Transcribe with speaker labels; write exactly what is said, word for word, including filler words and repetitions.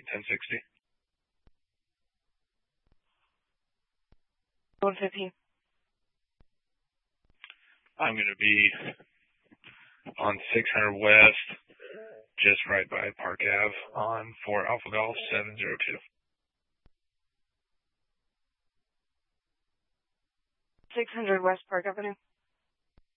Speaker 1: ten sixty.
Speaker 2: one fifteen.
Speaker 1: I'm going to be on six hundred West, just right by Park Ave on four Alpha Golf seven zero two.
Speaker 2: six hundred West Park Avenue.